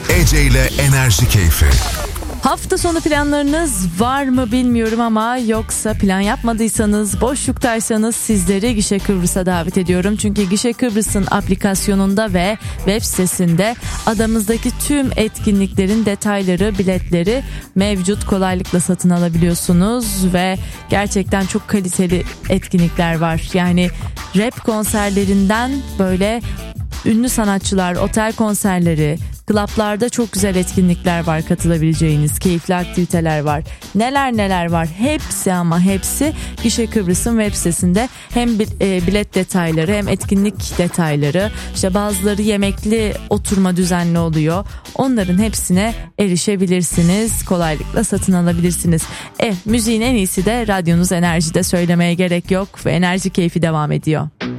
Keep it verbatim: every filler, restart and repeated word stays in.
Ece ile Enerji Keyfi. Hafta sonu planlarınız var mı bilmiyorum ama yoksa plan yapmadıysanız, boşluktaysanız sizleri Gişe Kıbrıs'a davet ediyorum. Çünkü Gişe Kıbrıs'ın aplikasyonunda ve web sitesinde adamızdaki tüm etkinliklerin detayları, biletleri mevcut, kolaylıkla satın alabiliyorsunuz ve gerçekten çok kaliteli etkinlikler var. Yani rap konserlerinden böyle ünlü sanatçılar, otel konserleri, klaplarda çok güzel etkinlikler var, katılabileceğiniz keyifli aktiviteler var. Neler neler var, hepsi ama hepsi Gişe Kıbrıs'ın web sitesinde. Hem bilet detayları hem etkinlik detayları, işte bazıları yemekli oturma düzenli oluyor. Onların hepsine erişebilirsiniz, kolaylıkla satın alabilirsiniz. E, müziğin en iyisi de radyonuz Enerji'de, söylemeye gerek yok ve Enerji Keyfi devam ediyor.